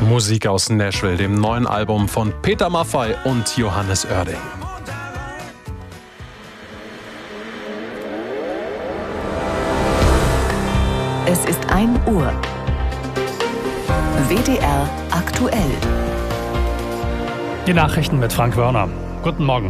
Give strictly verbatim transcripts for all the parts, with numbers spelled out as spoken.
Musik aus Nashville, dem neuen Album von Peter Maffay und Johannes Oerding. Es ist ein Uhr. W D R aktuell. Die Nachrichten mit Frank Wörner. Guten Morgen.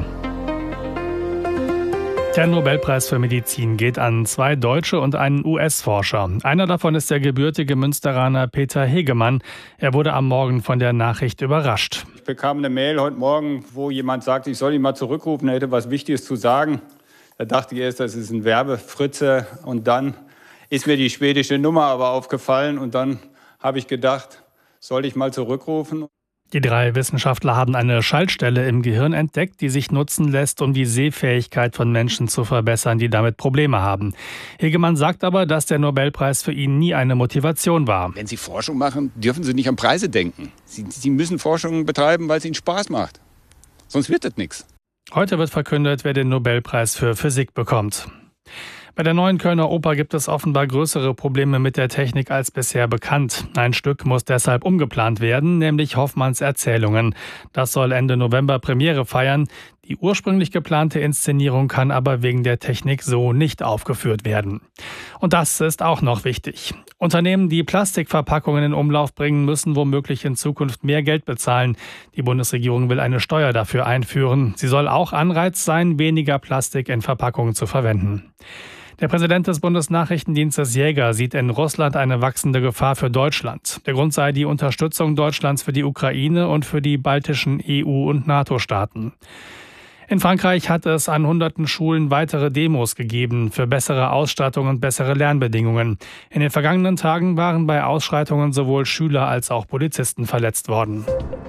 Der Nobelpreis für Medizin geht an zwei Deutsche und einen U S-Forscher. Einer davon ist der gebürtige Münsteraner Peter Hegemann. Er wurde am Morgen von der Nachricht überrascht. Ich bekam eine Mail heute Morgen, wo jemand sagte, ich soll ihn mal zurückrufen, er hätte was Wichtiges zu sagen. Da dachte ich erst, das ist ein Werbefritze. Und dann ist mir die schwedische Nummer aber aufgefallen. Und dann habe ich gedacht, soll ich mal zurückrufen? Die drei Wissenschaftler haben eine Schaltstelle im Gehirn entdeckt, die sich nutzen lässt, um die Sehfähigkeit von Menschen zu verbessern, die damit Probleme haben. Hegemann sagt aber, dass der Nobelpreis für ihn nie eine Motivation war. Wenn Sie Forschung machen, dürfen Sie nicht an Preise denken. Sie, Sie müssen Forschung betreiben, weil es Ihnen Spaß macht. Sonst wird das nichts. Heute wird verkündet, wer den Nobelpreis für Physik bekommt. Bei der neuen Kölner Oper gibt es offenbar größere Probleme mit der Technik als bisher bekannt. Ein Stück muss deshalb umgeplant werden, nämlich Hoffmanns Erzählungen. Das soll Ende November Premiere feiern. Die ursprünglich geplante Inszenierung kann aber wegen der Technik so nicht aufgeführt werden. Und das ist auch noch wichtig. Unternehmen, die Plastikverpackungen in Umlauf bringen, müssen womöglich in Zukunft mehr Geld bezahlen. Die Bundesregierung will eine Steuer dafür einführen. Sie soll auch Anreiz sein, weniger Plastik in Verpackungen zu verwenden. Der Präsident des Bundesnachrichtendienstes Jäger sieht in Russland eine wachsende Gefahr für Deutschland. Der Grund sei die Unterstützung Deutschlands für die Ukraine und für die baltischen E U- und NATO-Staaten. In Frankreich hat es an hunderten Schulen weitere Demos gegeben für bessere Ausstattung und bessere Lernbedingungen. In den vergangenen Tagen waren bei Ausschreitungen sowohl Schüler als auch Polizisten verletzt worden.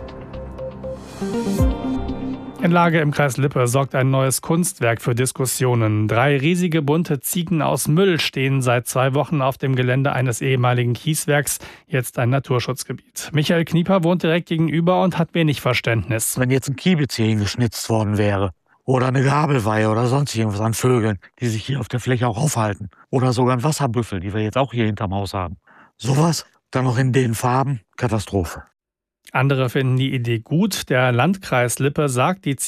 In Lage im Kreis Lippe sorgt ein neues Kunstwerk für Diskussionen. Drei riesige bunte Ziegen aus Müll stehen seit zwei Wochen auf dem Gelände eines ehemaligen Kieswerks, jetzt ein Naturschutzgebiet. Michael Knieper wohnt direkt gegenüber und hat wenig Verständnis. Wenn jetzt ein Kiebitz hier hingeschnitzt worden wäre oder eine Gabelweihe oder sonst irgendwas an Vögeln, die sich hier auf der Fläche auch aufhalten oder sogar ein Wasserbüffel, die wir jetzt auch hier hinterm Haus haben. Sowas, dann noch in den Farben, Katastrophe. Andere finden die Idee gut. Der Landkreis Lippe sagt, die